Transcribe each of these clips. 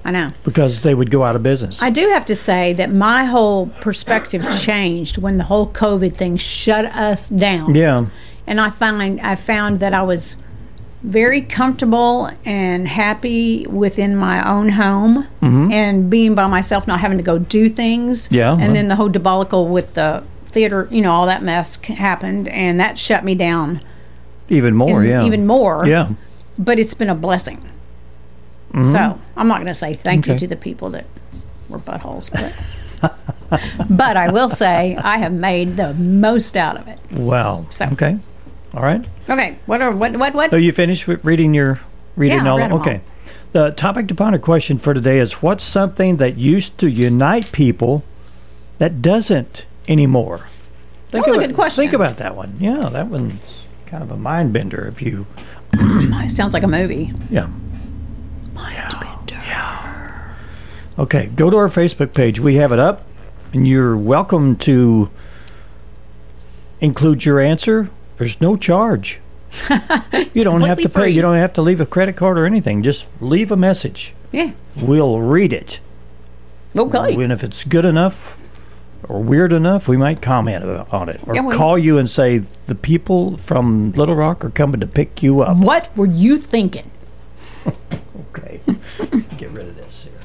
I know. Because they would go out of business. I do have to say that my whole perspective changed when the whole COVID thing shut us down. Yeah. And I found that I was very comfortable and happy within my own home and being by myself, not having to go do things. Yeah. And then the whole debacle with the theater, all that mess happened, and that shut me down. Even more. Yeah. But it's been a blessing. So I'm not going to say thank you to the people that were buttholes, but I will say I have made the most out of it. Wow. So. Okay. All right. Okay. What? So you finished with reading all? Okay. The topic to ponder question for today is: what's something that used to unite people that doesn't anymore? That was a good question. Think about that one. Yeah, that one's kind of a mind bender. If you, it sounds like a movie. Yeah. Mind bender. Yeah. Okay. Go to our Facebook page. We have it up, and you're welcome to include your answer. There's no charge. You don't have to pay. You don't have to leave a credit card or anything. Just leave a message. Yeah. We'll read it. Okay. And if it's good enough or weird enough, we might comment on it. Or call you and say, the people from Little Rock are coming to pick you up. What were you thinking? Okay. Get rid of this here.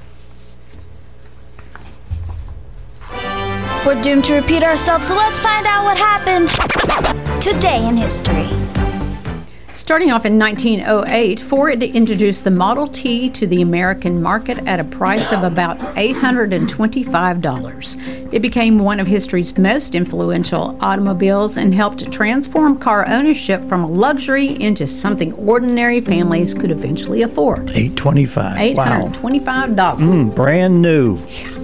We're doomed to repeat ourselves, so let's find out what happened today in history. Starting off in 1908, Ford introduced the Model T to the American market at a price of about $825. It became one of history's most influential automobiles and helped transform car ownership from a luxury into something ordinary families could eventually afford. $825. $825. Brand new.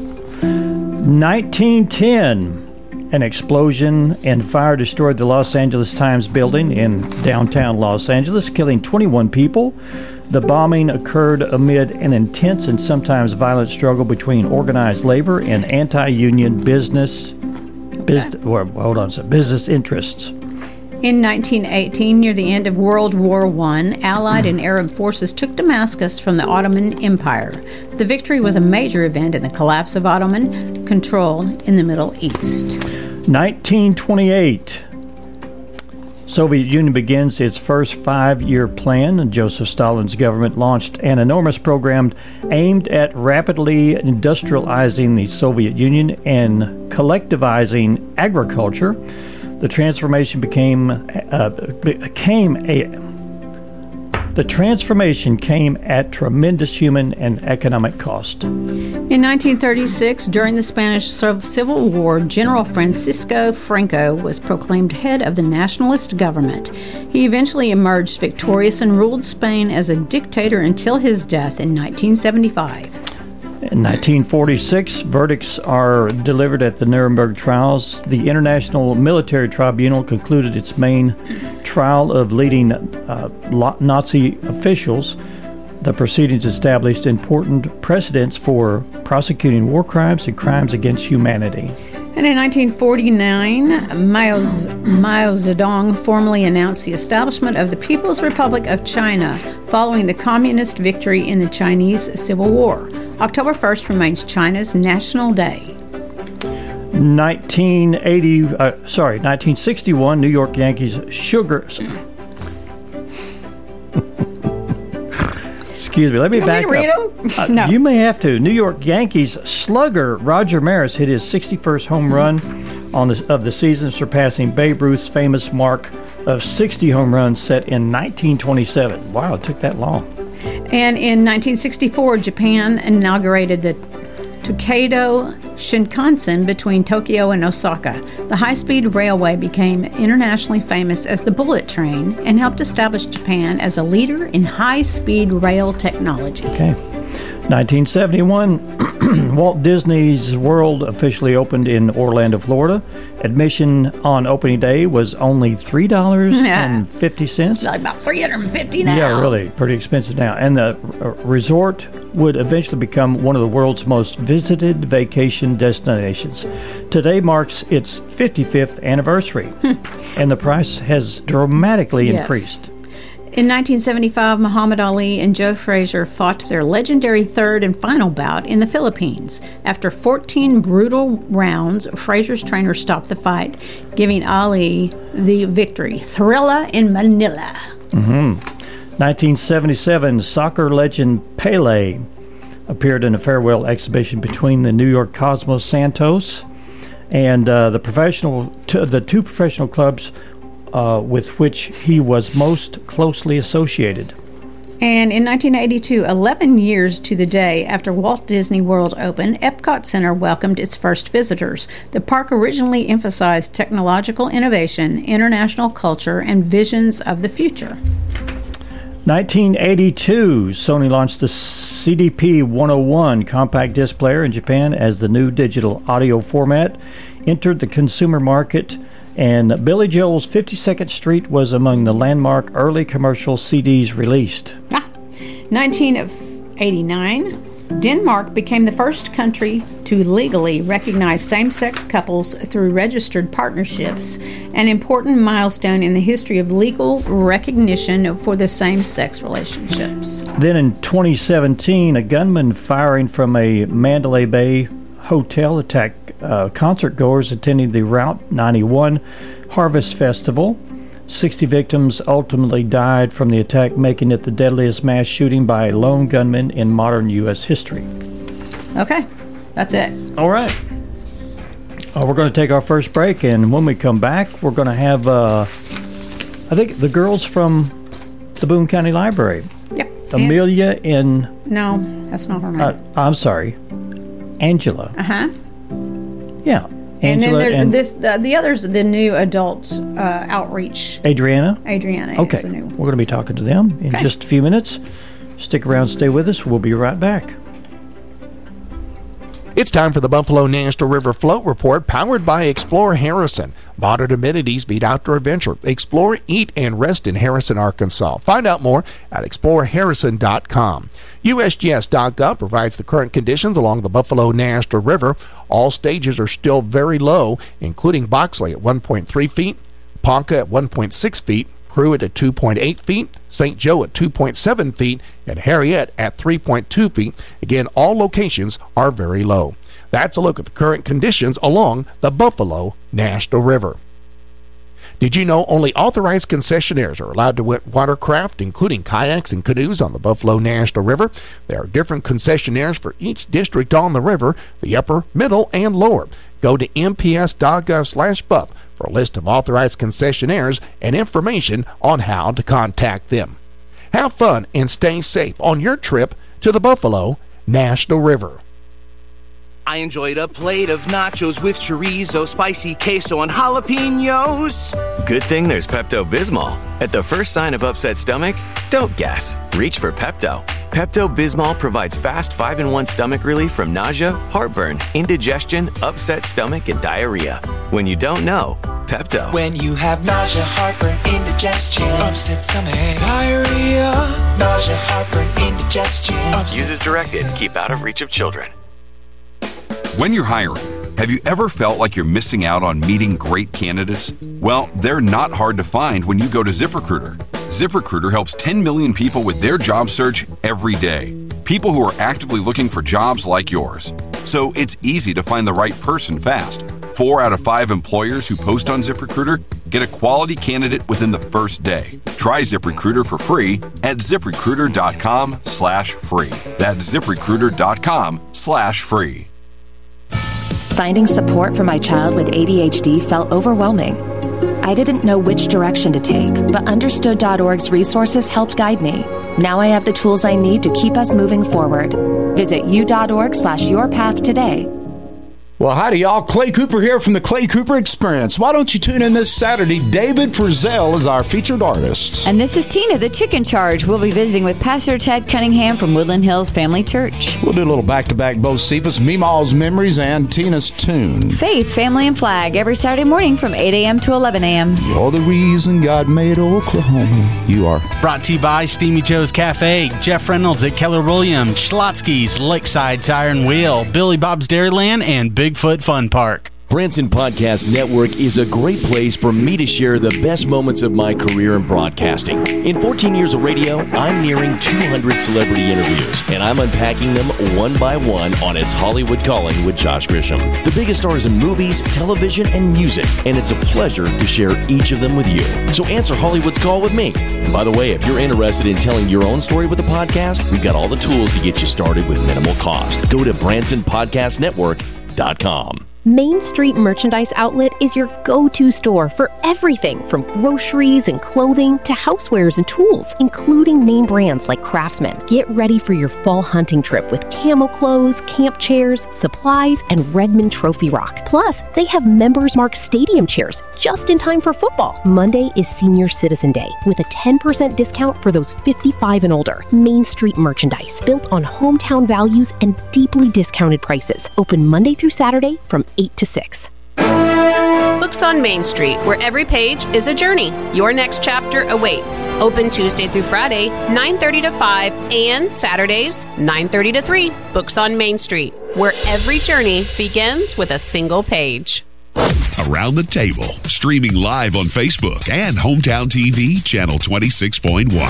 1910. An explosion and fire destroyed the Los Angeles Times building in downtown Los Angeles, killing 21 people. The bombing occurred amid an intense and sometimes violent struggle between organized labor and anti-union business interests. In 1918, near the end of World War I, Allied and Arab forces took Damascus from the Ottoman Empire. The victory was a major event in the collapse of Ottoman control in the Middle East. 1928. Soviet Union begins its first 5-year plan. Joseph Stalin's government launched an enormous program aimed at rapidly industrializing the Soviet Union and collectivizing agriculture. The transformation came at tremendous human and economic cost. In 1936, during the Spanish Civil War, General Francisco Franco was proclaimed head of the nationalist government. He eventually emerged victorious and ruled Spain as a dictator until his death in 1975. In 1946, verdicts are delivered at the Nuremberg trials. The International Military Tribunal concluded its main trial of leading Nazi officials. The proceedings established important precedents for prosecuting war crimes and crimes against humanity. And in 1949, Mao Zedong formally announced the establishment of the People's Republic of China following the communist victory in the Chinese Civil War. October 1st remains China's National Day. 1961, New York Yankees Excuse me, let me back up. No. You may have to. New York Yankees slugger Roger Maris hit his 61st home run of the season, surpassing Babe Ruth's famous mark of 60 home runs set in 1927. Wow, it took that long. And in 1964, Japan inaugurated the Tokaido Shinkansen between Tokyo and Osaka. The high-speed railway became internationally famous as the Bullet Train and helped establish Japan as a leader in high-speed rail technology. Okay. 1971, Walt Disney's World officially opened in Orlando, Florida. Admission on opening day was only $3.50. It's like about $350 now. Yeah, really, pretty expensive now. And the resort would eventually become one of the world's most visited vacation destinations. Today marks its 55th anniversary, and the price has dramatically increased. In 1975, Muhammad Ali and Joe Frazier fought their legendary third and final bout in the Philippines. After 14 brutal rounds, Frazier's trainer stopped the fight, giving Ali the victory. Thrilla in Manila. 1977, soccer legend Pele appeared in a farewell exhibition between the New York Cosmos Santos and the two professional clubs with which he was most closely associated. And in 1982, 11 years to the day after Walt Disney World opened, Epcot Center welcomed its first visitors. The park originally emphasized technological innovation, international culture, and visions of the future. 1982, Sony launched the CDP-101 compact disc player in Japan as the new digital audio format entered the consumer market, and Billy Joel's 52nd Street was among the landmark early commercial CDs released. 1989, Denmark became the first country to legally recognize same-sex couples through registered partnerships, an important milestone in the history of legal recognition for the same-sex relationships. Then in 2017, a gunman firing from a Mandalay Bay hotel attacked concert goers attending the Route 91 Harvest Festival. 60 victims ultimately died from the attack, making it the deadliest mass shooting by a lone gunman in modern U.S. history. Okay, that's it. All right. We're going to take our first break, and when we come back, we're going to have, I think, the girls from the Boone County Library. Yep. Amelia and... No, that's not her name. I'm sorry. Angela. Uh-huh. Yeah. And Angela then the others, the new adult outreach. Adriana? Adriana. Okay. Is the new. We're going to be talking to them in just a few minutes. Stick around, stay with us. We'll be right back. It's time for the Buffalo National River Float Report, powered by Explore Harrison. Modern amenities beat outdoor adventure. Explore, eat, and rest in Harrison, Arkansas. Find out more at exploreharrison.com. USGS.gov provides the current conditions along the Buffalo National River. All stages are still very low, including Boxley at 1.3 feet, Ponca at 1.6 feet, Pruitt at 2.8 feet, St. Joe at 2.7 feet, and Harriet at 3.2 feet. Again, all locations are very low. That's a look at the current conditions along the Buffalo National River. Did you know only authorized concessionaires are allowed to rent watercraft, including kayaks and canoes, on the Buffalo National River? There are different concessionaires for each district on the river, the upper, middle, and lower. Go to mps.gov/buff for a list of authorized concessionaires and information on how to contact them. Have fun and stay safe on your trip to the Buffalo National River. I enjoyed a plate of nachos with chorizo, spicy queso, and jalapenos. Good thing there's Pepto-Bismol. At the first sign of upset stomach, don't guess. Reach for Pepto. Pepto-Bismol provides fast 5-in-1 stomach relief from nausea, heartburn, indigestion, upset stomach, and diarrhea. When you don't know, Pepto. When you have nausea, heartburn, indigestion, upset stomach, diarrhea, nausea, heartburn, indigestion. Use as directed. Keep out of reach of children. When you're hiring, have you ever felt like you're missing out on meeting great candidates? Well, they're not hard to find when you go to ZipRecruiter. ZipRecruiter helps 10 million people with their job search every day. People who are actively looking for jobs like yours. So it's easy to find the right person fast. 4 out of 5 employers who post on ZipRecruiter get a quality candidate within the first day. Try ZipRecruiter for free at ZipRecruiter.com/free. That's ZipRecruiter.com/free. Finding support for my child with ADHD felt overwhelming. I didn't know which direction to take, but Understood.org's resources helped guide me. Now I have the tools I need to keep us moving forward. Visit u.org/yourpath today. Well, howdy, y'all. Clay Cooper here from the Clay Cooper Experience. Why don't you tune in this Saturday? David Frizzell is our featured artist. And this is Tina, the Chicken Charge. We'll be visiting with Pastor Ted Cunningham from Woodland Hills Family Church. We'll do a little back-to-back Bocephus, Meemaw's Memories, and Tina's Tune. Faith, Family, and Flag every Saturday morning from 8 a.m. to 11 a.m. You're the reason God made Oklahoma. You are. Brought to you by Steamy Joe's Cafe, Jeff Reynolds at Keller Williams, Schlotsky's, Lakeside Tire and Wheel, Billy Bob's Dairyland, and Bigfoot Fun Park. Branson Podcast Network is a great place for me to share the best moments of my career in broadcasting. In 14 years of radio, I'm nearing 200 celebrity interviews, and I'm unpacking them one by one on It's Hollywood Calling with Josh Grisham. The biggest stars in movies, television, and music, and it's a pleasure to share each of them with you. So answer Hollywood's call with me. And by the way, if you're interested in telling your own story with a podcast, we've got all the tools to get you started with minimal cost. Go to BransonPodcastNetwork.com. Main Street Merchandise Outlet is your go-to store for everything from groceries and clothing to housewares and tools, including name brands like Craftsman. Get ready for your fall hunting trip with camo clothes, camp chairs, supplies, and Redmond Trophy Rock. Plus, they have Members Mark Stadium chairs just in time for football. Monday is Senior Citizen Day with a 10% discount for those 55 and older. Main Street Merchandise, built on hometown values and deeply discounted prices. Open Monday through Saturday from 8 to 6. Books on Main Street, where every page is a journey. Your next chapter awaits. Open Tuesday through Friday, 9:30 to 5, and Saturdays, 9:30 to 3. Books on Main Street, where every journey begins with a single page. Around the Table, streaming live on Facebook and Hometown TV, channel 26.1.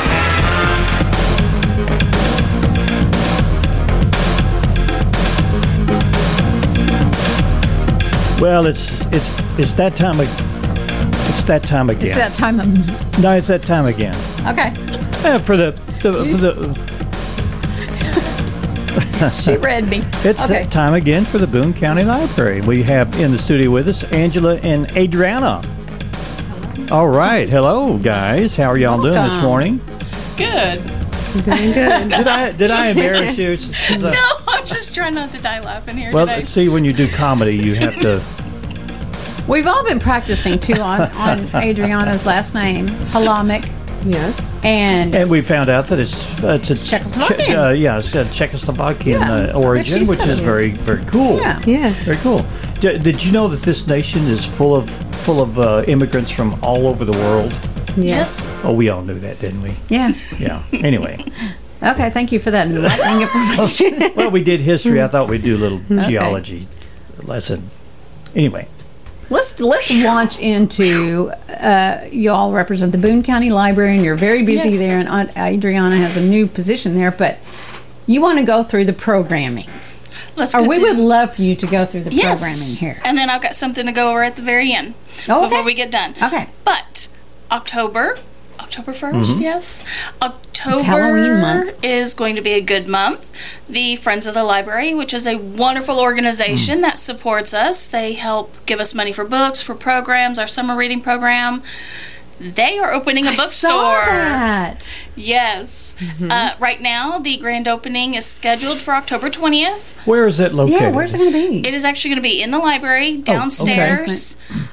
Well, it's that time. It's that time again. It's that time of... No, it's that time again. Okay. For the She read me. It's that time again for the Boone County Library. We have in the studio with us Angela and Adriana. All right. Hello, guys. How are y'all doing this morning? Good. Doing good. Did I embarrass you? No, I'm just trying not to die laughing here Well, today. see, when you do comedy, you have to... We've all been practicing, too, on Adriana's last name, Halamic. Yes. And we found out that it's Czechoslovakian. It's a Czechoslovakian origin, which is very, very cool. Yeah. Yes. Very cool. Did you know that this nation is full of immigrants from all over the world? Yes. Oh, we all knew that, didn't we? Yeah. Yeah. Anyway. Okay, thank you for that enlightening information. Well, we did history. I thought we'd do a little geology lesson. Anyway. Let's launch into, you all represent the Boone County Library, and you're very busy there, and Aunt Adriana has a new position there, but you want to go through the programming. We would love for you to go through the programming here. And then I've got something to go over at the very end before we get done. Okay. But October 1st, yes. It's Halloween month. Is going to be a good month. The Friends of the Library, which is a wonderful organization that supports us. They help give us money for books, for programs, our summer reading program. They are opening a bookstore. I saw that. Yes. Right now, the grand opening is scheduled for October 20th. Where is it located? Yeah, where's it going to be? It is actually going to be in the library, downstairs.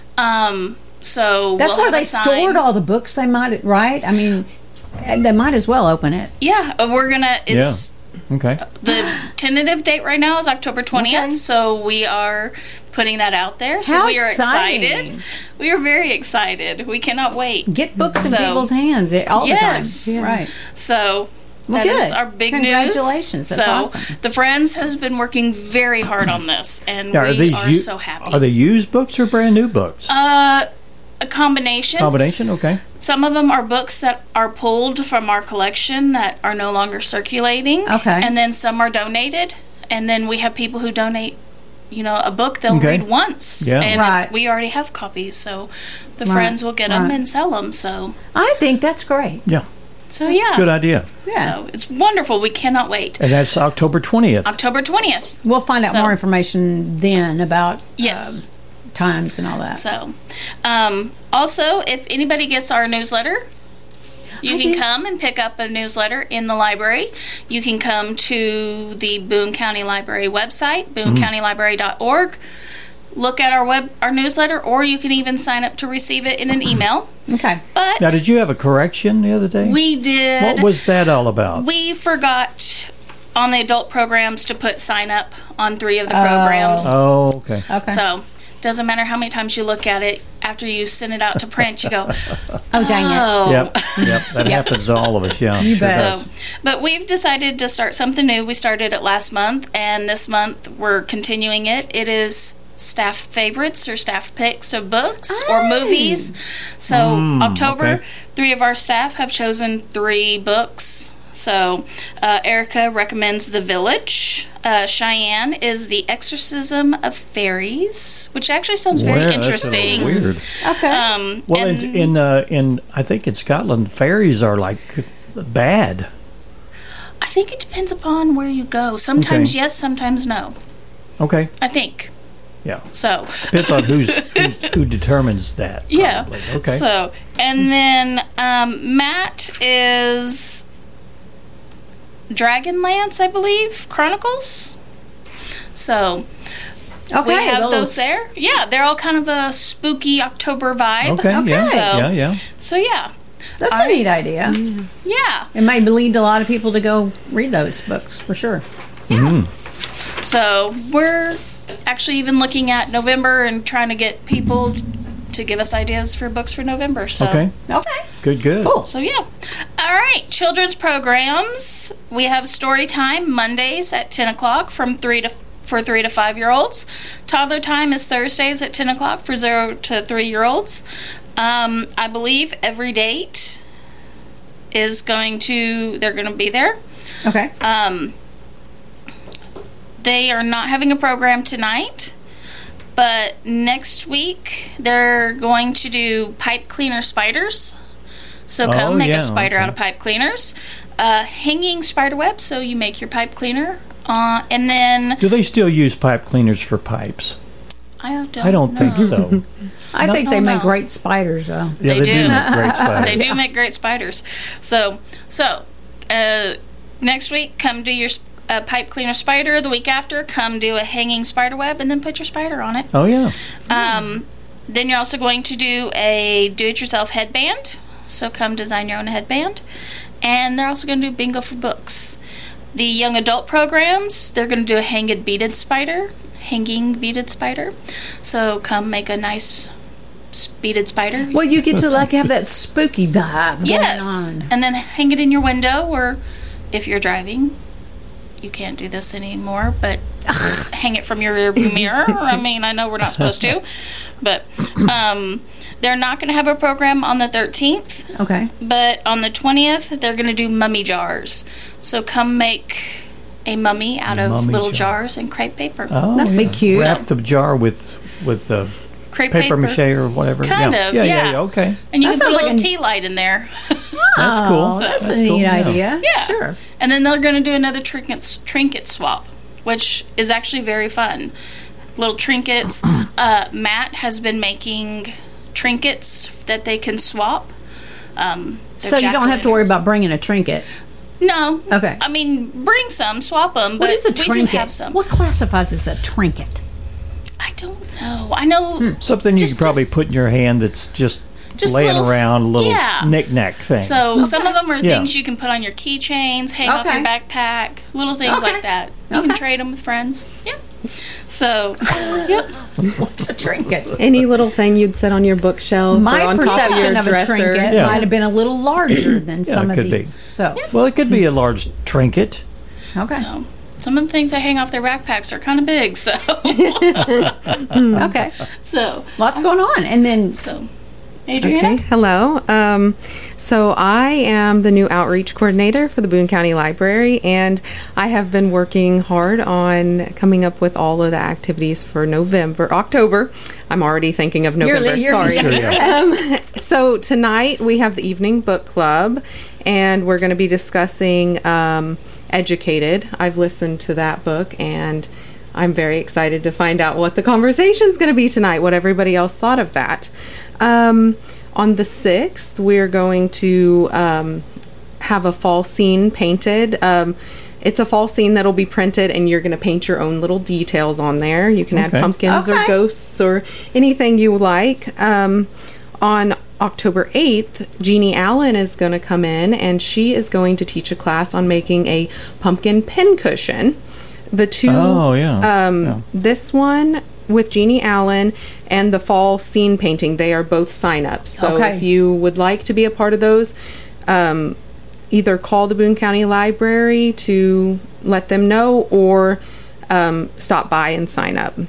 So that's where they stored all the books. They might, right? I mean, they might as well open it. Yeah, we're gonna. It's okay. The tentative date right now is October 20th, so we are putting that out there. So How we are exciting. excited. We are very excited. We cannot wait. Get books in people's hands all the time. Yes, right. So. Well, that is good. our big Congratulations. news. That's so awesome. the Friends has been working very hard on this, and Now, we are so happy. Are they used books or brand new books? A combination. Combination, okay. Some of them are books that are pulled from our collection that are no longer circulating. Okay. And then some are donated. And then we have people who donate, a book they'll read once. Yeah. And we already have copies, so the Friends will get them and sell them. So I think that's great. Yeah. So, yeah. Good idea. Yeah. So it's wonderful. We cannot wait. And that's October 20th. October 20th. We'll find out more information then about times and all that. So, also, if anybody gets our newsletter, you can come and pick up a newsletter in the library. You can come to the Boone County Library website, boonecountylibrary.org. Look at our newsletter, or you can even sign up to receive it in an email. Okay. But now, did you have a correction the other day? We did. What was that all about? We forgot on the adult programs to put sign up on 3 of the programs. Oh, okay. So, doesn't matter how many times you look at it, after you send it out to print, you go, oh, dang it. Yep, that happens to all of us, yeah. You bet. So, but we've decided to start something new. We started it last month, and this month we're continuing it. It is staff favorites or staff picks of books or movies. So October, 3 of our staff have chosen 3 books. So Erica recommends The Village. Cheyenne is The Exorcism of Fairies, which actually sounds very interesting. That's weird. Okay. Well, in I think in Scotland, fairies are like bad. I think it depends upon where you go. Sometimes yes, sometimes no. Okay. I think. Yeah. So depends on who determines that. Probably. Yeah. Okay. So and then Matt is Dragonlance, I believe, Chronicles. So we have those there. Yeah, they're all kind of a spooky October vibe. Okay. Yeah. Yeah. So yeah. That's a neat idea. Yeah. It might lead a lot of people to go read those books, for sure. Yeah. So we're actually even looking at November and trying to get people to give us ideas for books for November. So Okay. Good. Cool. So yeah. All right. Children's programs. We have story time Mondays at 10 o'clock for 3 to 5-year-olds. Toddler time is Thursdays at 10 o'clock for 0 to 3-year-olds. I believe every date is they're going to be there. Okay. They are not having a program tonight, but next week they're going to do pipe cleaner spiders. So come make a spider out of pipe cleaners. Hanging spider web, so you make your pipe cleaner. And then... Do they still use pipe cleaners for pipes? I don't think so. I think they make great spiders, though. Yeah, they do make great spiders. They do make great spiders. So next week, come do your pipe cleaner spider. The week after, come do a hanging spider web, and then put your spider on it. Oh, yeah. Then you're also going to do a do-it-yourself headband. So come design your own headband. And they're also going to do bingo for books. The young adult programs, they're going to do a hanging beaded spider. So come make a nice beaded spider. Well, you get to have that spooky vibe going on. And then hang it in your window, or if you're driving, you can't do this anymore, but hang it from your rearview mirror. I mean, I know we're not supposed to, but they're not going to have a program on the 13th. Okay. But on the 20th, they're going to do mummy jars. So come make a mummy out of little jars and crepe paper. Oh, that'd be cute. Wrap the jar with crepe paper mache or whatever. Kind of, yeah. Okay. And you can put a little tea light in there. That's cool. That's a neat idea. Yeah. Sure. And then they're going to do another trinket swap, which is actually very fun. Little trinkets. Matt has been making trinkets that they can swap. So you don't have to worry about bringing a trinket. No. Okay. I mean, bring some, swap them. What is a trinket? We do have some. What classifies as a trinket? I don't know. I know something you could probably put in your hand that's just laying around, a little knick-knack thing. So some of them are things you can put on your keychains, hang off your backpack, little things like that. You can trade them with friends. Yeah. So, what's a trinket? Any little thing you'd set on your bookshelf. My or on perception top of, your of dresser. a trinket might have been a little larger than some of these. Well, it could be a large trinket. Okay. So, some of the things I hang off their backpacks are kind of big. So, okay. So, lots going on, and then Adriana? Okay, hello. So I am the new outreach coordinator for the Boone County Library, and I have been working hard on coming up with all of the activities for October. I'm already thinking of November. Sorry. Sure, so tonight we have the evening book club, and we're going to be discussing Educated. I've listened to that book, and I'm very excited to find out what the conversation's going to be tonight, what everybody else thought of that. On the 6th, we're going to have a fall scene painted. It's a fall scene that'll be printed, and you're going to paint your own little details on there. You can add pumpkins or ghosts or anything you like. On October 8th, Jeannie Allen is going to come in, and she is going to teach a class on making a pumpkin pincushion. The two, this one with Jeannie Allen and the fall scene painting, they are both sign-ups. So if you would like to be a part of those, either call the Boone County Library to let them know, or stop by and sign up.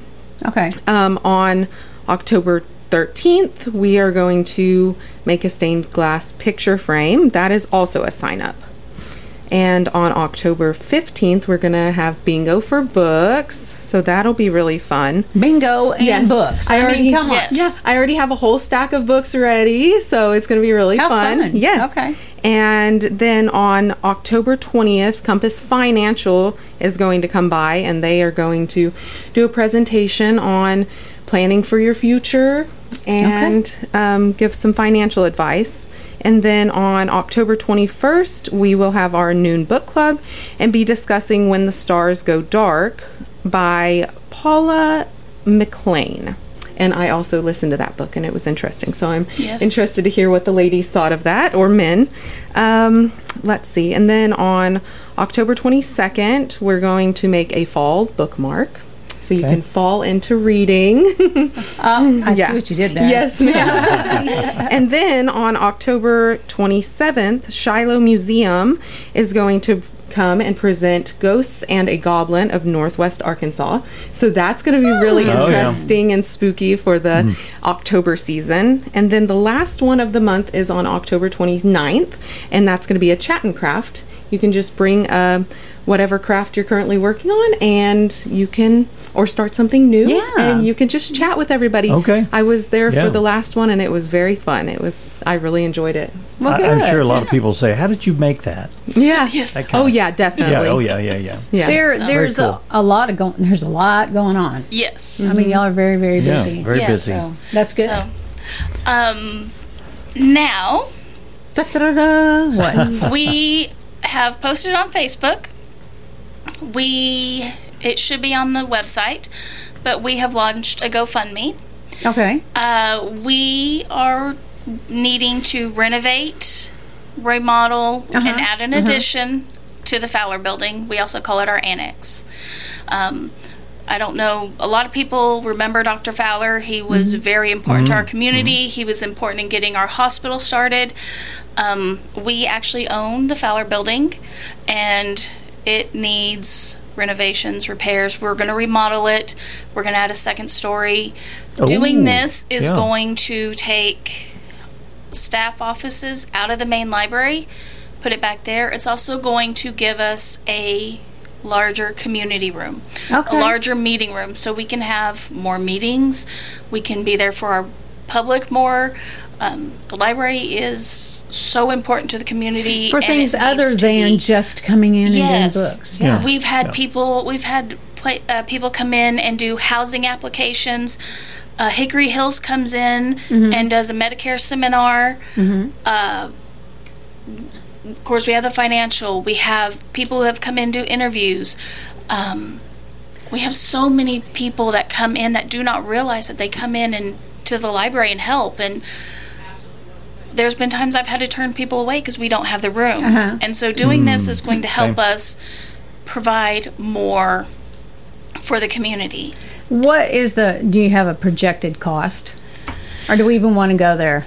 Okay. On October 13th, we are going to make a stained glass picture frame. That is also a sign up. And on October 15th, we're going to have bingo for books. So that'll be really fun. Bingo and books. I mean, come on. Yeah, I already have a whole stack of books ready. So it's going to be really fun. Yes. Okay. And then on October 20th, Compass Financial is going to come by, and they are going to do a presentation on planning for your future and give some financial advice. And then on October 21st, we will have our noon book club and be discussing When the Stars Go Dark by Paula McLean. And I also listened to that book, and it was interesting. So I'm interested to hear what the ladies thought of that, or men. Let's see. And then on October 22nd, we're going to make a fall bookmark. So you can fall into reading. I see what you did there. Yes, ma'am. And then on October 27th, Shiloh Museum is going to come and present Ghosts and a Goblin of Northwest Arkansas. So that's going to be really interesting and spooky for the October season. And then the last one of the month is on October 29th, and that's going to be a chat and craft. You can just bring whatever craft you're currently working on, and you can, or start something new, and you can just chat with everybody. Okay. I was there for the last one, and it was very fun. I really enjoyed it. Well, I'm sure a lot of people say, "How did you make that?" Yeah. Yes. Oh, yeah, definitely. Yeah. Oh, yeah. There's cool. a lot going on. Yes. I mean, y'all are very, very busy. Yeah, very busy. So that's good. So, now, what? We have posted on Facebook. It should be on the website, but we have launched a GoFundMe. Okay. We are needing to renovate, remodel, and add an addition to the Fowler building. We also call it our annex. I don't know, a lot of people remember Dr. Fowler. He was very important to our community. He was important in getting our hospital started. We actually own the Fowler building, and it needs renovations, repairs. We're going to remodel it. We're going to add a second story. Doing this is going to take staff offices out of the main library, put it back there. It's also going to give us a larger community room, a larger meeting room, so we can have more meetings. We can be there for our public more. The library is so important to the community. For things other than just coming in and doing books. Yeah. We've had people come in and do housing applications. Hickory Hills comes in and does a Medicare seminar. Of course, we have the financial. We have people who have come in do interviews. We have so many people that come in that do not realize that they come in and to the library and help. And there's been times I've had to turn people away because we don't have the room. And so doing this is going to help us provide more for the community. What is do you have a projected cost? Or do we even want to go there?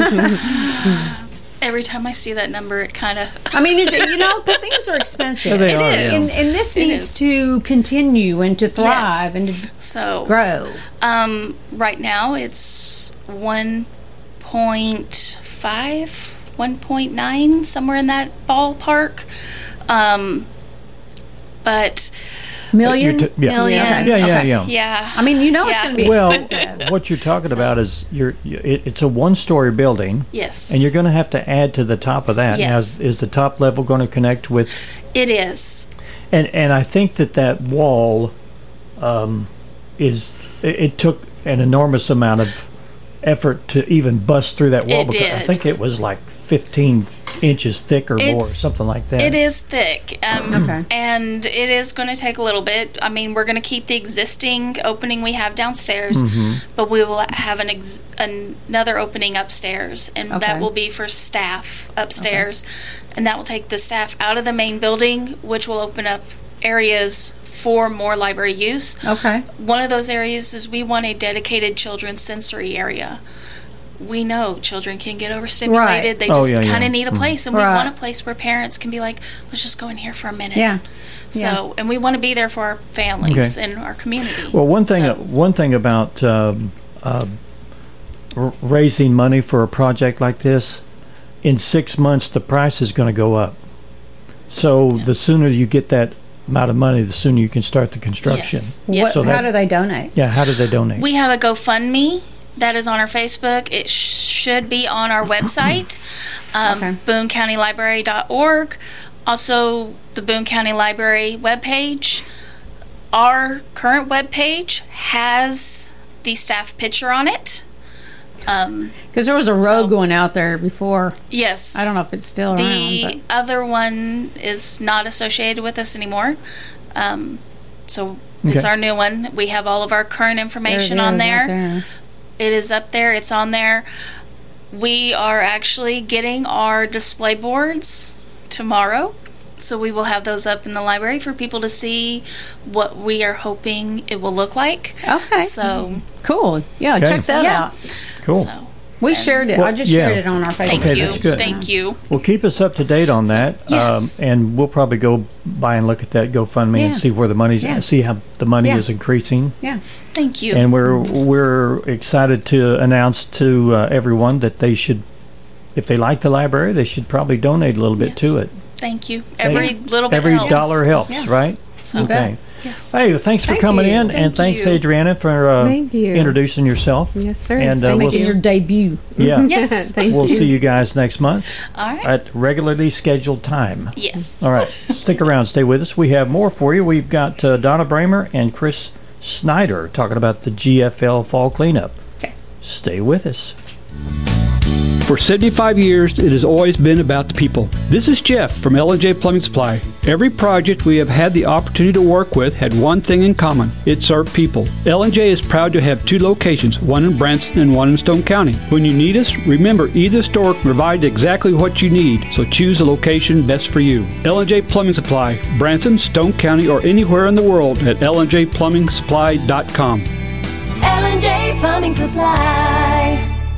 Every time I see that number, it kind of... I mean, but things are expensive. They are, and this needs to continue and to thrive and to grow. Right now, it's 1.5, 1.9, somewhere in that ballpark. But... Million? Million. Yeah. I mean, it's going to be expensive. What you're talking about is it's a one-story building. Yes. And you're going to have to add to the top of that. Yes. Now, is the top level going to connect with? It is. And I think that wall it took an enormous amount of effort to even bust through that wall. It did. I think it was like 15 inches thick or more, something like that. It is thick. And it is going to take a little bit. I mean, we're going to keep the existing opening we have downstairs, but we will have another opening upstairs, and that will be for staff upstairs. And that will take the staff out of the main building, which will open up areas for more library use. Okay. One of those areas is we want a dedicated children's sensory area. we know children can get overstimulated. Right. They just kind yeah. of need a place, and we Right. want a place where parents can be like, let's just go in here for a minute. Yeah. So, and we want to be there for our families and our community. Well, one thing about raising money for a project like this, in 6 months the price is going to go up. So the sooner you get that amount of money, the sooner you can start the construction. Yes. How do they donate? Yeah, how do they donate? We have a GoFundMe that is on our Facebook. It should be on our website, BooneCountyLibrary.org. Also, the Boone County Library webpage. Our current webpage has the staff picture on it. Because there was a road going out there before. Yes. I don't know if it's still the around. other one is not associated with us anymore. So it's our new one. We have all of our current information on there. It is up there. It's on there. We are actually getting our display boards tomorrow. So we will have those up in the library for people to see what we are hoping it will look like. Okay. So cool. Yeah, Okay. check that out. Cool. So, we shared it. Well, I just yeah. shared it on our Facebook. thank you. that's good. Thank you. Well, keep us up to date on that. Yes. And we'll probably go by and look at that GoFundMe Yeah. and see where the money's see how the money Yeah. is increasing. Yeah. Thank you. And we're excited to announce to everyone that they should, if they like the library, they should probably donate a little bit to it. Thank you. Every little bit Every helps. dollar helps, Yeah. right? So, Okay. Yes. Hey, well, thanks for Thank coming you. in, and Thank thanks, you. Adriana, for Thank you. introducing yourself. Yes, sir. And Thank we'll, Making your debut. yeah, Yes. Thank we'll you. see you guys next month All right. at regularly scheduled time. Yes. All right, stick around, stay with us. We have more for you. We've got Donna Bramer and Chris Snyder talking about the GFL fall cleanup. Okay. Stay with us. For 75 years, it has always been about the people. This is Jeff from L&J Plumbing Supply. Every project we have had the opportunity to work with had one thing in common. It served people. L&J is proud to have two locations, one in Branson and one in Stone County. When you need us, remember either store can provide exactly what you need, so choose a location best for you. L&J Plumbing Supply, Branson, Stone County, or anywhere in the world at LNJPlumbingSupply.com. L&J Plumbing Supply.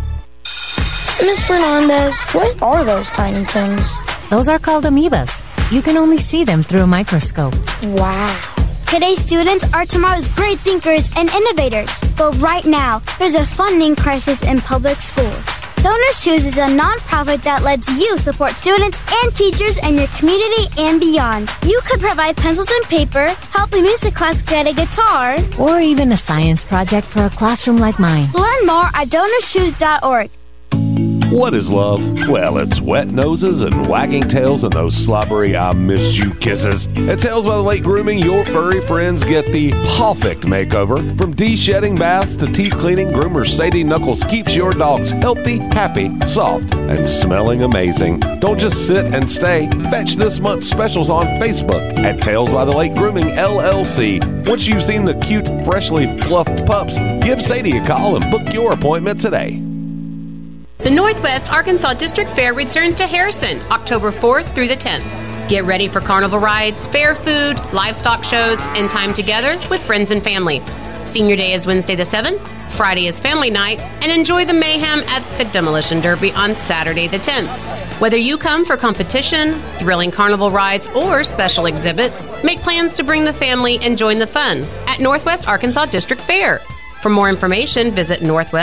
Miss Fernandez, what are those tiny things? Those are called amoebas. You can only see them through a microscope. Wow. Today's students are tomorrow's great thinkers and innovators. But right now, there's a funding crisis in public schools. Donors Choose is a nonprofit that lets you support students and teachers in your community and beyond. You could provide pencils and paper, help a music class get a guitar, Or even a science project for a classroom like mine. Learn more at DonorsChoose.org. What is love? Well, it's wet noses and wagging tails and those slobbery I miss you kisses. At Tails by the Lake Grooming, your furry friends get the perfect makeover. From de-shedding baths to teeth cleaning, groomer Sadie Knuckles keeps your dogs healthy, happy, soft, and smelling amazing. Don't just sit and stay. Fetch this month's specials on Facebook at Tails by the Lake Grooming LLC. Once you've seen the cute, freshly fluffed pups, give Sadie a call and book your appointment today. The Northwest Arkansas District Fair returns to Harrison October 4th through the 10th. Get ready for carnival rides, fair food, livestock shows, and time together with friends and family. Senior Day is Wednesday the 7th, Friday is family night, and enjoy the mayhem at the Demolition Derby on Saturday the 10th. Whether you come for competition, thrilling carnival rides, or special exhibits, make plans to bring the family and join the fun at Northwest Arkansas District Fair. For more information, visit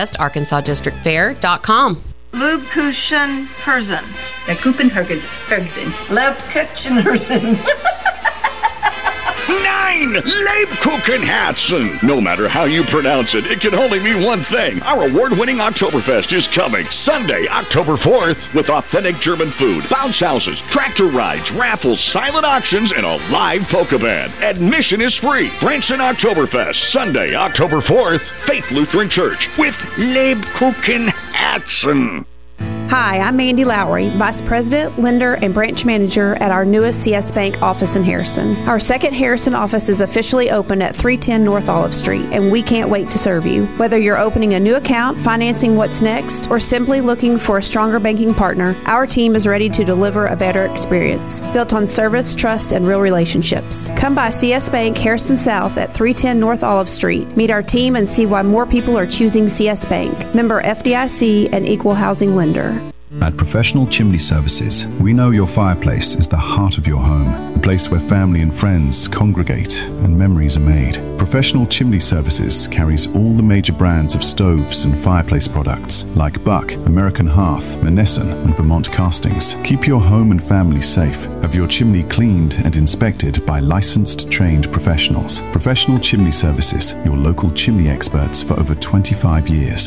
northwestarkansasdistrictfair.com. Leibkuchen Herzen. Der Kuchenherzen. Leibkuchenherzen. 9 Leibkuchenherzen. No matter how you pronounce it, it can only mean one thing. Our award-winning Oktoberfest is coming Sunday, October 4th, with authentic German food, bounce houses, tractor rides, raffles, silent auctions, and a live polka band. Admission is free. Branson Oktoberfest, Sunday, October 4th, Faith Lutheran Church with Leibkuchenherzen. Hi, I'm Mandy Lowry, Vice President, Lender, and Branch Manager at our newest CS Bank office in Harrison. Our second Harrison office is officially open at 310 North Olive Street, and we can't wait to serve you. Whether you're opening a new account, financing what's next, or simply looking for a stronger banking partner, our team is ready to deliver a better experience, built on service, trust, and real relationships. Come by CS Bank, Harrison South at 310 North Olive Street. Meet our team and see why more people are choosing CS Bank. Member FDIC and Equal Housing Lender. At Professional Chimney Services, we know your fireplace is the heart of your home, the place where family and friends congregate and memories are made. Professional Chimney Services carries all the major brands of stoves and fireplace products like Buck, American Hearth, Monessen, and Vermont Castings. Keep your home and family safe. Have your chimney cleaned and inspected by licensed, trained professionals. Professional Chimney Services, your local chimney experts for over 25 years.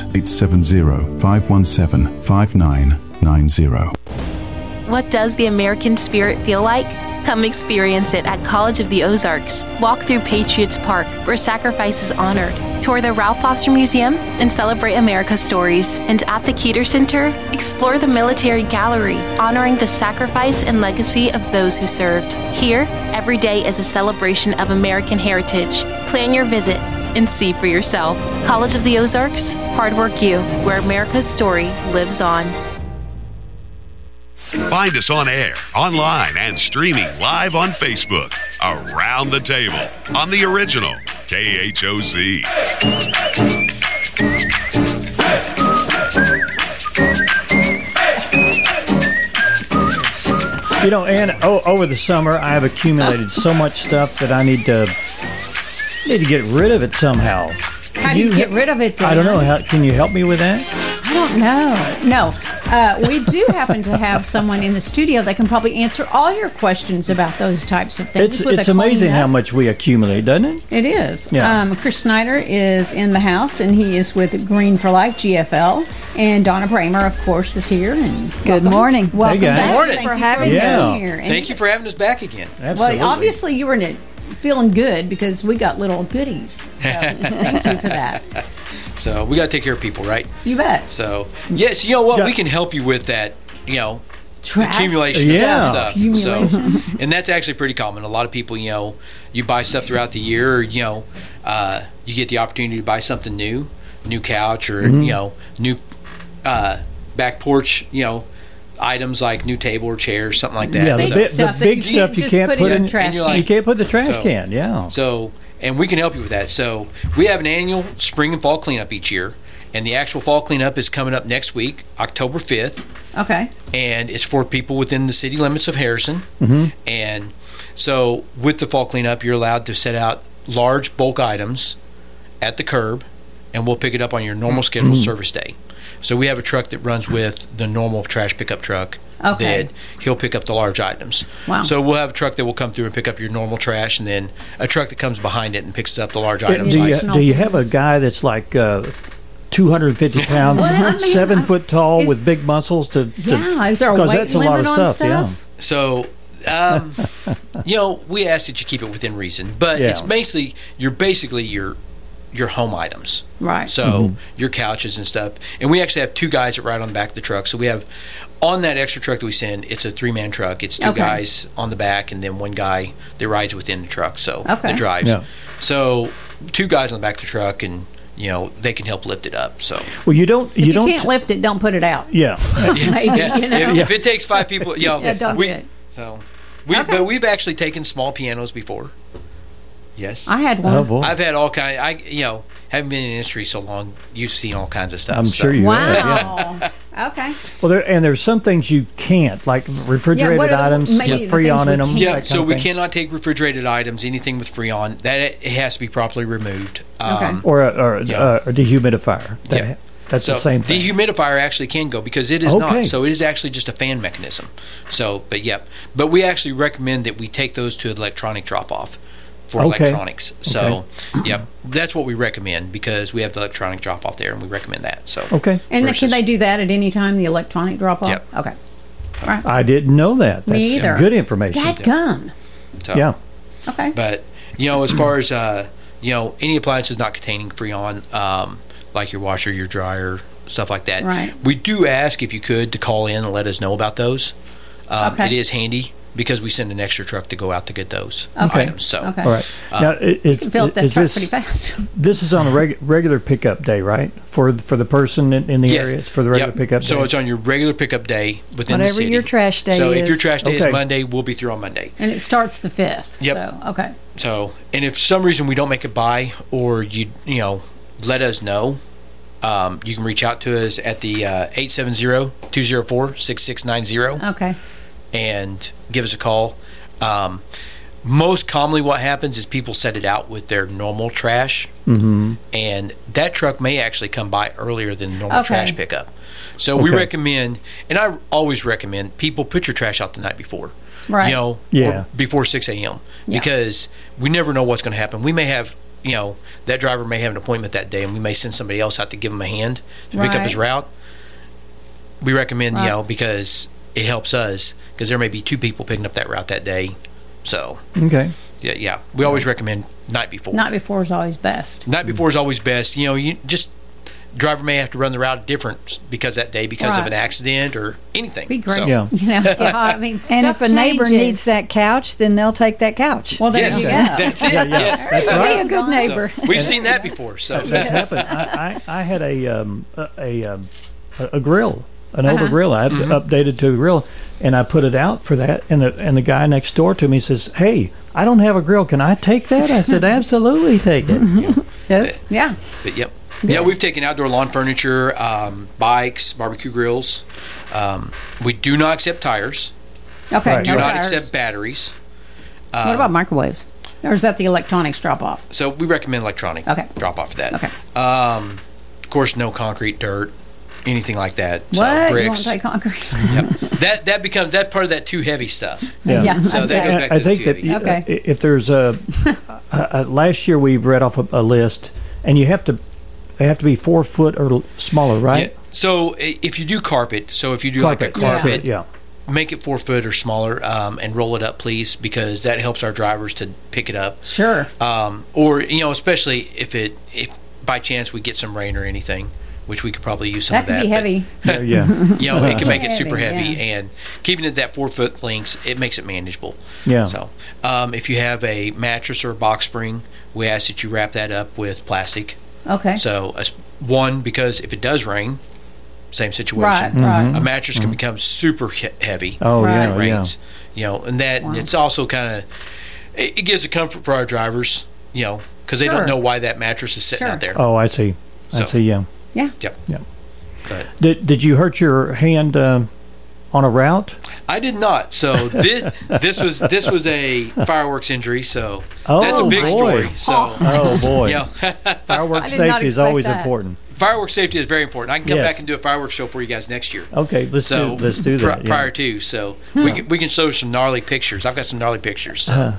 870-517-5990. What does the American spirit feel like? Come experience it at College of the Ozarks. Walk through Patriots Park, where sacrifice is honored. Tour the Ralph Foster Museum and celebrate America's stories. And at the Keeter Center, explore the Military Gallery, honoring the sacrifice and legacy of those who served. Here, every day is a celebration of American heritage. Plan your visit and see for yourself. College of the Ozarks, hard work you, where America's story lives on. Find us on air, online, and streaming live on Facebook. Around the Table on the original KHOZ. You know, Ann, over the summer, I have accumulated so much stuff that I need to get rid of it somehow. How do you get rid of it, Dan? I don't know. Can you help me with that? I don't know. No. We do happen to have someone in the studio that can probably answer all your questions about those types of things. It's amazing how much we accumulate, doesn't it? It is. Yeah. Chris Snyder is in the house, and he is with Green for Life, GFL. And Donna Bramer, of course, is here. And good morning. Welcome hey guys. back. Good morning. Thank you for having being us. here. And Thank you for having us back again. Absolutely. Well, obviously you were feeling good because we got little goodies. So thank you for that. So we got to take care of people, right? You bet. So yes, you know what? We can help you with that. You know, trash. Accumulation of stuff. Accumulation. So, and that's actually pretty common. A lot of people, you know, you buy stuff throughout the year. Or, you know, you get the opportunity to buy something new couch, or you know, new back porch. You know, items like new table or chairs, something like that. Yeah, the big stuff you can't put in the trash can. You can't put in the trash can. Yeah. So, and we can help you with that. So, we have an annual spring and fall cleanup each year, and the actual fall cleanup is coming up next week, October 5th. Okay. And it's for people within the city limits of Harrison. Mm-hmm. And so, with the fall cleanup, you're allowed to set out large bulk items at the curb, and we'll pick it up on your normal scheduled service day. So we have a truck that runs with the normal trash pickup truck. Okay. That he'll pick up the large items. Wow. So we'll have a truck that will come through and pick up your normal trash, and then a truck that comes behind it and picks up the large items. Do you have a guy that's like 250 pounds, 7 foot tall with big muscles to is there a weight that's a limit lot of on stuff? Yeah. So, you know, we ask that you keep it within reason, but it's basically your home items. Right. So your couches and stuff. And we actually have 2 guys that ride on the back of the truck. So we have, on that extra truck that we send, it's a 3-man truck. It's 2 guys on the back and then 1 guy that rides within the truck. So that drives. Yeah. So 2 guys on the back of the truck, and you know, they can help lift it up. So well, you can't lift it, don't put it out. Yeah. Maybe, you know? If it takes 5 people, you know, don't do it. So but we've actually taken small pianos before. Yes, I had one. Oh, boy. I've had all kind. Haven't been in the industry so long. You've seen all kinds of stuff. I'm sure you have. Yeah. Okay. Well, there's some things you can't, like refrigerated items with Freon in them. Yeah, so we cannot take refrigerated items, anything with Freon. That it has to be properly removed. Or a dehumidifier. That's the same thing. The humidifier actually can go, because it is not. So it is actually just a fan mechanism. So, but we actually recommend that we take those to electronic drop-off for electronics. So, that's what we recommend, because we have the electronic drop-off there, and we recommend that. So, and can they do that at any time, the electronic drop-off? Yep. Okay. All right. I didn't know that. That's Me either. Good information. Dadgum. So, yeah. Okay. But, as far as, any appliances not containing Freon, like your washer, your dryer, stuff like that. Right. We do ask if you could to call in and let us know about those. Okay. It is handy because we send an extra truck to go out to get those Okay. items. So, Okay. All right. Now, You can fill up that truck pretty fast. This is on a regular pickup day, right? For the person in the Yes. area, it's for the regular Yep. pickup day. So it's on your regular pickup day within Whatever the city. your trash day So if is. your trash day Okay. is Monday, we'll be through on Monday. And it starts the 5th. Yep. So, okay. So, and if for some reason we don't make it by, or you let us know, you can reach out to us at the 870-204-6690 Okay. and give us a call. Most commonly what happens is people set it out with their normal trash, and that truck may actually come by earlier than normal Okay. trash pickup. So we Okay. recommend, and I always recommend, people put your trash out the night before. Right. Or before 6 a.m. Yeah. because we never know what's going to happen. We may have, that driver may have an appointment that day, and we may send somebody else out to give him a hand to pick up his route. We recommend, because it helps us, because there may be 2 people picking up that route that day. So, Okay. yeah. We always recommend night before. Night before is always best. Night before is always best. You just, driver may have to run the route different because of Right. an accident or anything. Be great. So, Yeah. I mean, And stuff if a neighbor changes. needs that couch, then they'll take that couch. Well, there Yes, you go. that's it. Yeah, yeah. Yes. That's Be right. a good neighbor. So, we've seen that before. So That's happened. I had a grill, an older grill. I updated to a grill, and I put it out for that. And the guy next door to me says, "Hey, I don't have a grill. Can I take that?" I said, "Absolutely, take it." Yes. Yeah. But yep. Yeah, we've taken outdoor lawn furniture, bikes, barbecue grills. We do not accept tires. Okay. Do No not tires. accept batteries. What about microwaves? Or is that the electronics drop off? So we recommend electronic drop off of that. Okay. Of course, no concrete, dirt, anything like that. What? So You won't bricks. take concrete? That becomes that part of that too heavy stuff. Yeah. So that goes back I to think the that too heavy. if there's last year we read off a list, and they have to be 4 foot or smaller, right? Yeah. So if you do carpet, like a Carpet, carpet, yeah. make it 4 foot or smaller, and roll it up, please, because that helps our drivers to pick it up. Sure. Or especially if by chance we get some rain or anything, which we could probably use some That of could that. be heavy. Yeah. It can make it super Heavy, heavy, yeah. and keeping it that 4 foot lengths, it makes it manageable. Yeah. So, if you have a mattress or a box spring, we ask that you wrap that up with plastic. Okay. So, one, because if it does rain, same situation. Right, right. A mattress can become super heavy. Oh, if yeah, it rains. And it's also kind of, it gives a comfort for our drivers, because they Sure. don't know why that mattress is sitting Sure. out there. Oh, I see. So- Yeah. Yeah. Yep. Yeah. But Did you hurt your hand on a route? I did not. So this was a fireworks injury. So that's a big boy. story. So Oh boy. fireworks Fireworks safety is always important. Fireworks safety is very important. I can come Yes. back and do a fireworks show for you guys next year. Okay, let's do that. Yeah. Prior to, so we can show some gnarly pictures. I've got some gnarly pictures. So.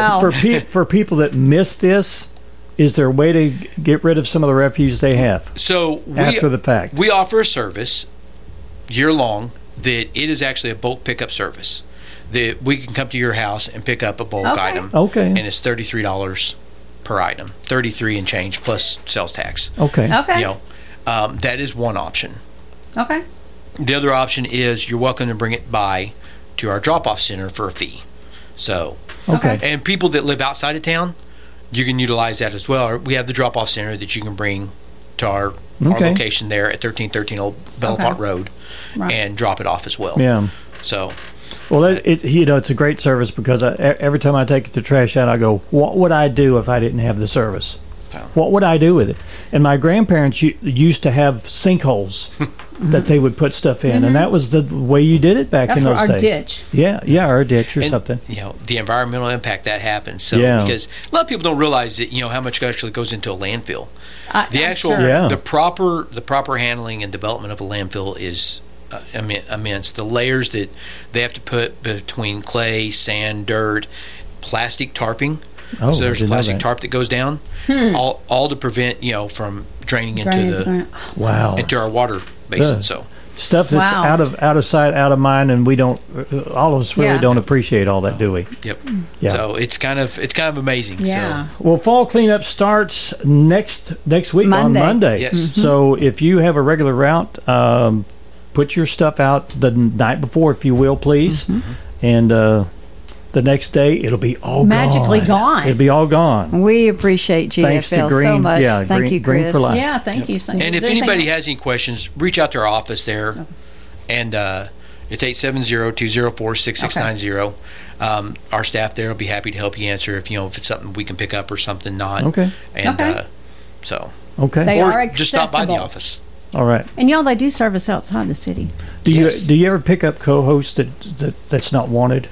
For people that miss this, is there a way to get rid of some of the refuse they have? So after the fact, we offer a service year long that it is actually a bulk pickup service that we can come to your house and pick up a bulk item. Okay. And it's $33 per item, 33 and change plus sales tax. Okay. Okay. That is one option. Okay. The other option is you're welcome to bring it by to our drop-off center for a fee. So, and people that live outside of town, you can utilize that as well. We have the drop-off center that you can bring to our location there at 1313 Old Bellefonte Road and drop it off as well. Yeah. So, well, it's a great service because every time I take the trash out, I go, what would I do if I didn't have the service? What would I do with it? And my grandparents used to have sinkholes that they would put stuff in, and that was the way you did it back in those days. Ditch. Yeah, or a ditch or something. The environmental impact that happens. So, because a lot of people don't realize that how much actually goes into a landfill. The proper handling and development of a landfill is immense. The layers that they have to put between clay, sand, dirt, plastic tarping. Oh, so there's I a didn't know plastic that. tarp that goes down, all to prevent from draining into our water basin. So Stuff that's out of sight, out of mind, and we don't. All of us really don't appreciate all that, do we? Yep. Yeah. So it's kind of amazing. Yeah. So. Well, fall cleanup starts next week on Monday. Yes. Mm-hmm. So if you have a regular route, put your stuff out the night before, if you will, please, and the next day it'll be all magically gone. It'll be all gone. We appreciate GFL so much. Thank you, Chris. Green for life. Yeah, thank you. And if anybody has any questions, reach out to our office there, and it's 870-204-6690. Our staff there will be happy to help you answer if it's something we can pick up or something not. Okay. And Okay. They or are just stop by the accessible. office. All right. And y'all, they do service outside the city. Do you ever pick up co-hosts that's not wanted?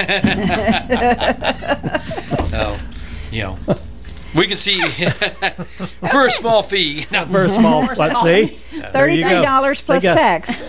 We can see for a small fee. Not for a small. Let's see. $33 plus tax.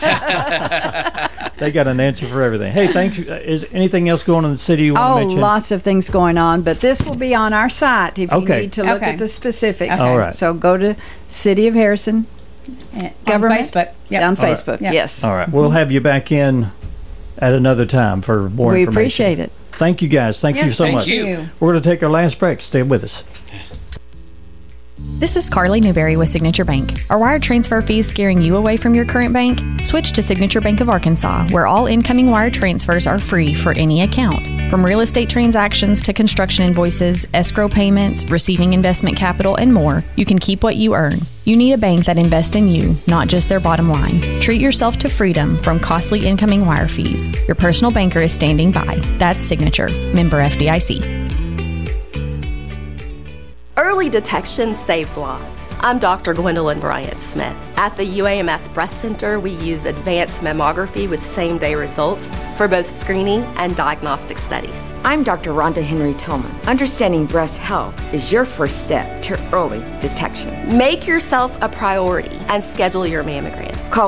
They got an answer for everything. Hey, thanks. Is anything else going on in the city you want to mention? Lots of things going on, but this will be on our site if you need to look at the specifics. All right. So go to City of Harrison Government. On Facebook. Yep. On Facebook, yes. All right. We'll have you back in at another time for more information. We appreciate it. Thank you, guys. Thank you so much. You. We're going to take our last break. Stay with us. This is Carly Newberry with Signature Bank. Are wire transfer fees scaring you away from your current bank? Switch to Signature Bank of Arkansas, where all incoming wire transfers are free for any account. From real estate transactions to construction invoices, escrow payments, receiving investment capital, and more, you can keep what you earn. You need a bank that invests in you, not just their bottom line. Treat yourself to freedom from costly incoming wire fees. Your personal banker is standing by. That's Signature. Member FDIC. Early detection saves lives. I'm Dr. Gwendolyn Bryant-Smith. At the UAMS Breast Center, we use advanced mammography with same-day results for both screening and diagnostic studies. I'm Dr. Rhonda Henry Tillman. Understanding breast health is your first step to early detection. Make yourself a priority and schedule your mammogram. Call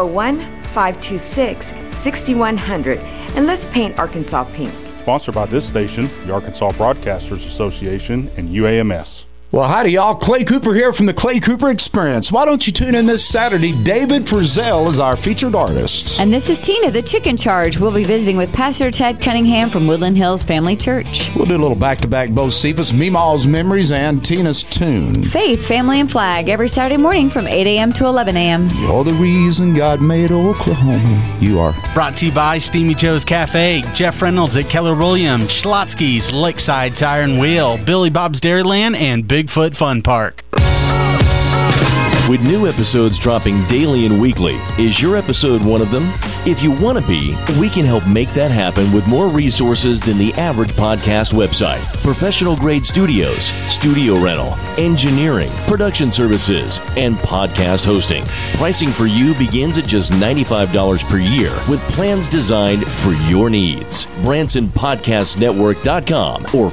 501-526-6100 and let's paint Arkansas pink. Sponsored by this station, the Arkansas Broadcasters Association, and UAMS. Well, howdy, y'all. Clay Cooper here from the Clay Cooper Experience. Why don't you tune in this Saturday? David Frizzell is our featured artist. And this is Tina, the Chicken Charge. We'll be visiting with Pastor Ted Cunningham from Woodland Hills Family Church. We'll do a little back-to-back Bocephus, Meemaw's Memories, and Tina's Tune. Faith, Family, and Flag every Saturday morning from 8 a.m. to 11 a.m. You're the reason God made Oklahoma. You are. Brought to you by Steamy Joe's Cafe, Jeff Reynolds at Keller Williams, Schlotsky's, Lakeside Tire and Wheel, Billy Bob's Dairyland, and Bigfoot Fun Park. With new episodes dropping daily and weekly, is your episode one of them? If you want to be, we can help make that happen with more resources than the average podcast website. Professional grade studios, studio rental, engineering, production services, and podcast hosting. Pricing for you begins at just $95 per year with plans designed for your needs. BransonPodcastNetwork.com or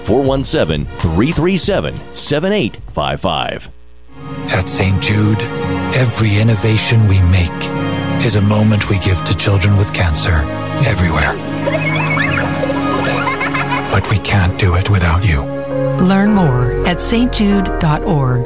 417-337-7855. At St. Jude, every innovation we make is a moment we give to children with cancer everywhere. But we can't do it without you. Learn more at stjude.org.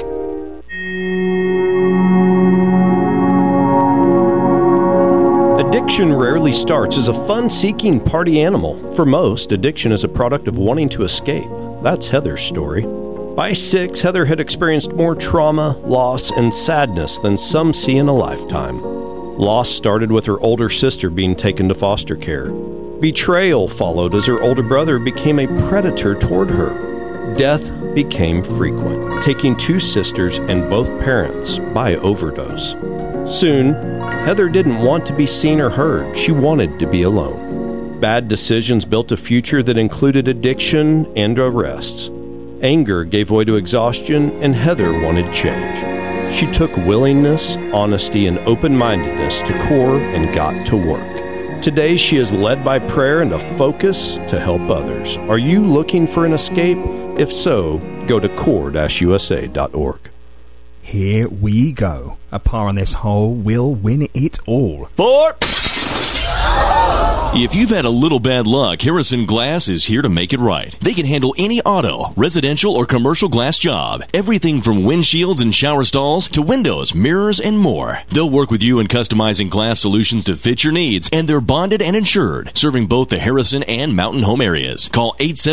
Addiction rarely starts as a fun-seeking party animal. For most, addiction is a product of wanting to escape. That's Heather's story. By 6, Heather had experienced more trauma, loss, and sadness than some see in a lifetime. Loss started with her older sister being taken to foster care. Betrayal followed as her older brother became a predator toward her. Death became frequent, taking 2 sisters and both parents by overdose. Soon, Heather didn't want to be seen or heard. She wanted to be alone. Bad decisions built a future that included addiction and arrests. Anger gave way to exhaustion, and Heather wanted change. She took willingness, honesty, and open-mindedness to CORE and got to work. Today, she is led by prayer and a focus to help others. Are you looking for an escape? If so, go to core-usa.org. Here we go. A par on this hole will win it all. 4. If you've had a little bad luck, Harrison Glass is here to make it right. They can handle any auto, residential, or commercial glass job. Everything from windshields and shower stalls to windows, mirrors, and more. They'll work with you in customizing glass solutions to fit your needs, and they're bonded and insured, serving both the Harrison and Mountain Home areas. Call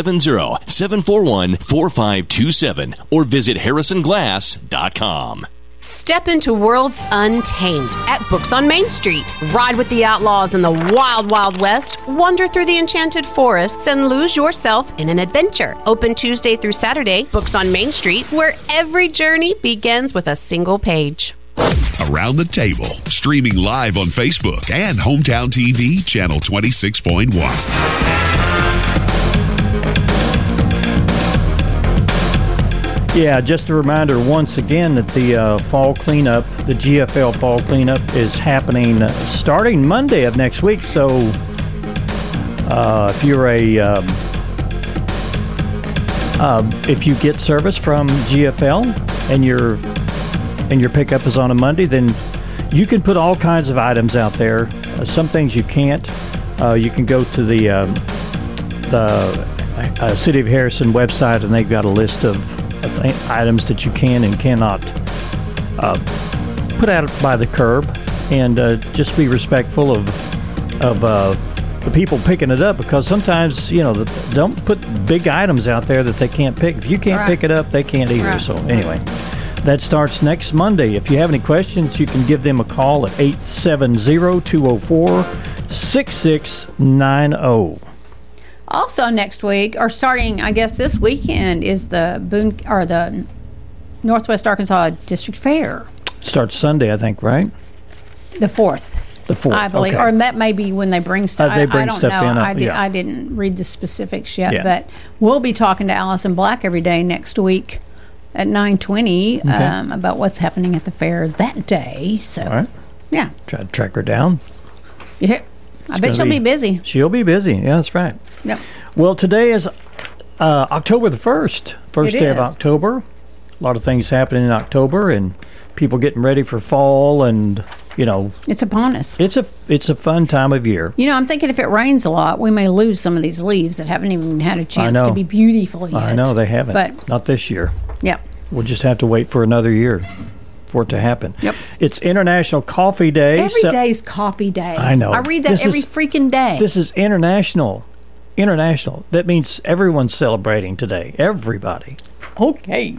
870-741-4527 or visit harrisonglass.com. Step into worlds untamed at Books on Main Street. Ride with the outlaws in the wild, wild west, wander through the enchanted forests, and lose yourself in an adventure. Open Tuesday through Saturday, Books on Main Street, where every journey begins with a single page. Around the Table, streaming live on Facebook and Hometown TV, channel 26.1. Yeah, just a reminder once again that the fall cleanup, the GFL fall cleanup, is happening starting Monday of next week. So if you're if you get service from GFL and your pickup is on a Monday, then you can put all kinds of items out there. Some things you can't. You can go to the City of Harrison website, and they've got a list of items that you can and cannot put out by the curb, and just be respectful of the people picking it up, because sometimes don't put big items out there that they can't pick. If you can't pick it up, they can't either. Right. So anyway, that starts next Monday. If you have any questions, you can give them a call at 870-204-6690. Also next week, or starting, I guess, this weekend, is the the Northwest Arkansas District Fair. Starts Sunday, I think, right? The 4th. The 4th, I believe. okay. Or that may be when they bring stuff. They bring I don't stuff know. in. I didn't read the specifics yet, but we'll be talking to Allison Black every day next week at 9:20 about what's happening at the fair that day. So, all right. Yeah. Try to track her down. Yeah. I bet she'll be busy. She'll be busy. Yeah, that's right. Yep. Well, today is October the 1st. First day of October. A lot of things happening in October, and people getting ready for fall, and it's upon us. It's a fun time of year. I'm thinking if it rains a lot, we may lose some of these leaves that haven't even had a chance to be beautiful yet. I know they haven't, but not this year. Yep. We'll just have to wait for another year for it to happen. Yep. It's International Coffee Day. Every day's coffee day. I know. I read that every freaking day. This is international. International. That means everyone's celebrating today. Everybody. Okay.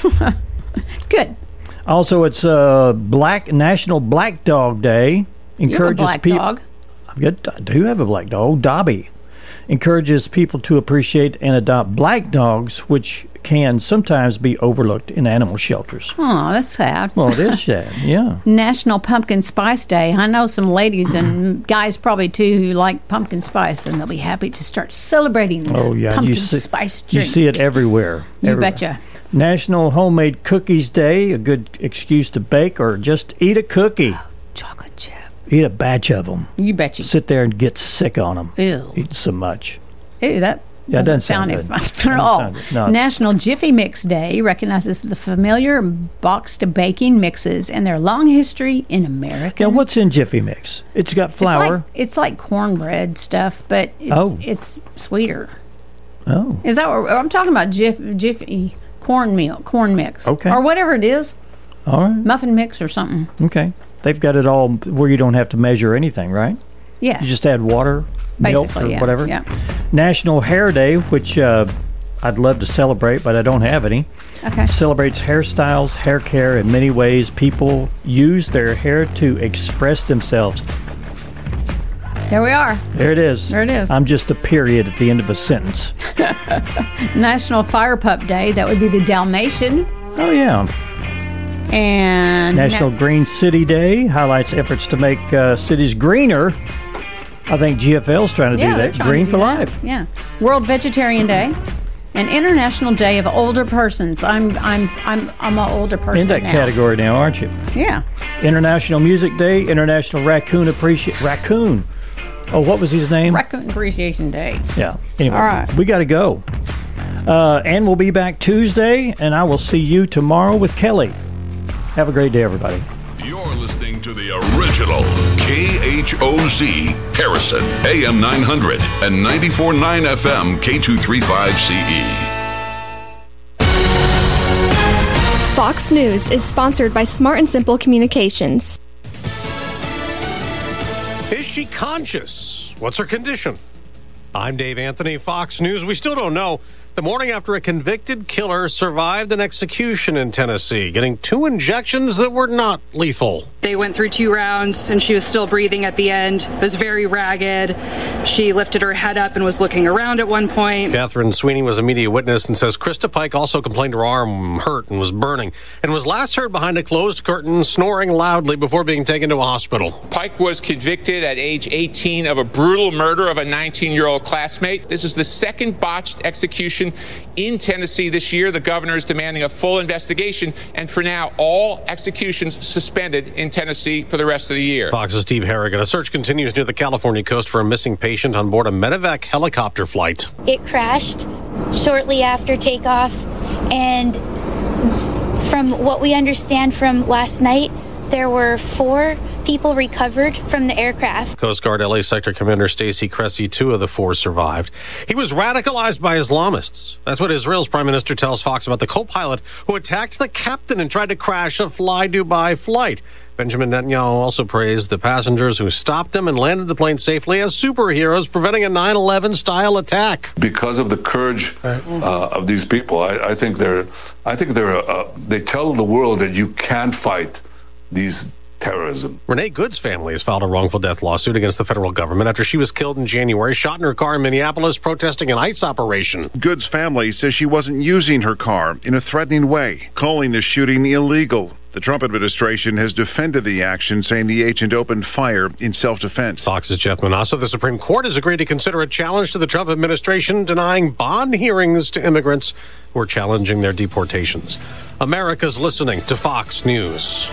Good. Also, it's National Black Dog Day. You have a black dog. I do have a black dog. Dobby encourages people to appreciate and adopt black dogs, which can sometimes be overlooked in animal shelters. Oh, that's sad. Well, it is sad, yeah. National Pumpkin Spice Day. I know some ladies and guys probably too who like pumpkin spice, and they'll be happy to start celebrating the pumpkin spice drink. You see it everywhere. You betcha. National Homemade Cookies Day, a good excuse to bake or just eat a cookie. Oh, chocolate chip. Eat a batch of them. You betcha. Sit there and get sick on them. Ew. Eat so much. Ew, that doesn't sound fun at all. No. National Jiffy Mix Day recognizes the familiar boxed baking mixes and their long history in America. Now, what's in Jiffy Mix? It's got flour. It's like cornbread stuff, but it's sweeter. Oh. Is that what I'm talking about? Jiffy corn mix. Okay. Or whatever it is. All right. Muffin mix or something. Okay. They've got it all where you don't have to measure anything, right? Yeah. You just add water, milk, or whatever. Yeah. National Hair Day, which I'd love to celebrate, but I don't have any. Okay. Celebrates hairstyles, hair care. In many ways, people use their hair to express themselves. There we are. There it is. There it is. I'm just a period at the end of a sentence. National Fire Pup Day. That would be the Dalmatian. Oh, yeah. And National Green City Day highlights efforts to make cities greener. I think GFL's trying to do that. Green for life. Yeah. World Vegetarian Day, and International Day of Older Persons. I'm an older person in that now. category now, aren't you? Yeah. International Music Day, International Raccoon Raccoon. Oh, what was his name? Raccoon Appreciation Day. Yeah. Anyway, all right. We got to go. And we'll be back Tuesday, and I will see you tomorrow with Kelly. Have a great day, everybody. You're You're listening to the original KHOZ Harrison, AM 900 and 94.9 FM K235CE. Fox News is sponsored by Smart and Simple Communications. Is she conscious? What's her condition? I'm Dave Anthony, Fox News. We still don't know. The morning after a convicted killer survived an execution in Tennessee, getting 2 injections that were not lethal. They went through 2 rounds, and she was still breathing at the end. It was very ragged. She lifted her head up and was looking around at one point. Catherine Sweeney was a media witness and says Krista Pike also complained her arm hurt and was burning, and was last heard behind a closed curtain snoring loudly before being taken to a hospital. Pike was convicted at age 18 of a brutal murder of a 19-year-old classmate. This is the second botched execution in Tennessee this year. The governor is demanding a full investigation, and for now, all executions suspended in Tennessee for the rest of the year. Fox's Steve Harrigan. A search continues near the California coast for a missing patient on board a medevac helicopter flight. It crashed shortly after takeoff, and from what we understand from last night, there were 4 people recovered from the aircraft. Coast Guard LA Sector Commander Stacy Cressy, 2 of the 4 survived. He was radicalized by Islamists. That's what Israel's Prime Minister tells Fox about the co-pilot who attacked the captain and tried to crash a Fly Dubai flight. Benjamin Netanyahu also praised the passengers who stopped him and landed the plane safely as superheroes, preventing a 9/11 style attack. Because of the courage of these people, I think they tell the world that you can't fight these terrorism. Renee Good's family has filed a wrongful death lawsuit against the federal government after she was killed in January, shot in her car in Minneapolis protesting an ICE operation. Good's family says she wasn't using her car in a threatening way, calling the shooting illegal. The Trump administration has defended the action, saying the agent opened fire in self-defense. Fox's Jeff Manasso. The Supreme Court has agreed to consider a challenge to the Trump administration denying bond hearings to immigrants who are challenging their deportations. America's listening to Fox News.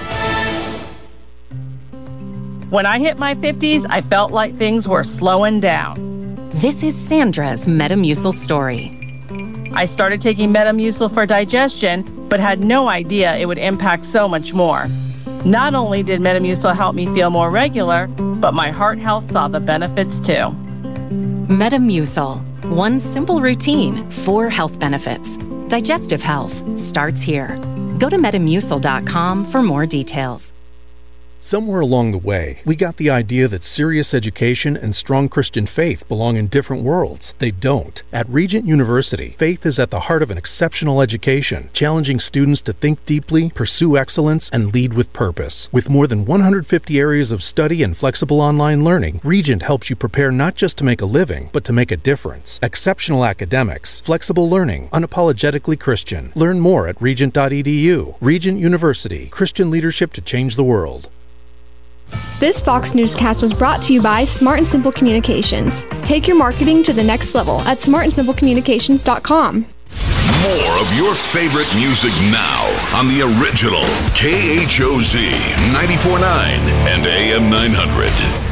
When I hit my 50s, I felt like things were slowing down. This is Sandra's Metamucil story. I started taking Metamucil for digestion, but had no idea it would impact so much more. Not only did Metamucil help me feel more regular, but my heart health saw the benefits too. Metamucil, one simple routine, 4 health benefits. Digestive health starts here. Go to Metamucil.com for more details. Somewhere along the way, we got the idea that serious education and strong Christian faith belong in different worlds. They don't. At Regent University, faith is at the heart of an exceptional education, challenging students to think deeply, pursue excellence, and lead with purpose. With more than 150 areas of study and flexible online learning, Regent helps you prepare not just to make a living, but to make a difference. Exceptional academics, flexible learning, unapologetically Christian. Learn more at regent.edu. Regent University, Christian leadership to change the world. This Fox Newscast was brought to you by Smart and Simple Communications. Take your marketing to the next level at smartandsimplecommunications.com. More of your favorite music now on the original KHOZ 94.9 and AM 900.